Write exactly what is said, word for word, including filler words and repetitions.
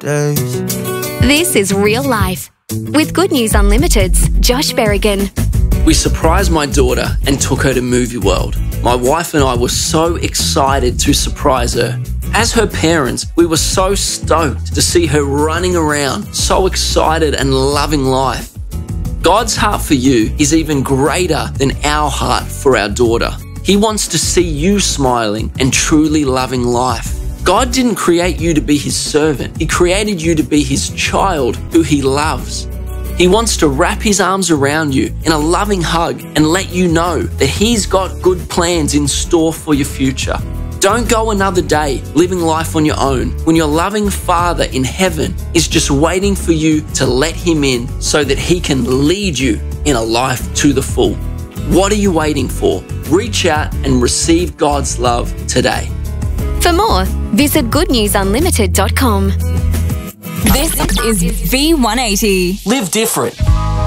days. This is Real Life with Good News Unlimited's Josh Berrigan. We surprised my daughter and took her to Movie World. My wife and I were so excited to surprise her. As her parents, we were so stoked to see her running around, so excited and loving life. God's heart for you is even greater than our heart for our daughter. He wants to see you smiling and truly loving life. God didn't create you to be His servant. He created you to be His child who He loves. He wants to wrap His arms around you in a loving hug and let you know that He's got good plans in store for your future. Don't go another day living life on your own when your loving Father in heaven is just waiting for you to let Him in so that He can lead you in a life to the full. What are you waiting for? Reach out and receive God's love today. For more, visit good news unlimited dot com. This is V one eighty. Live different.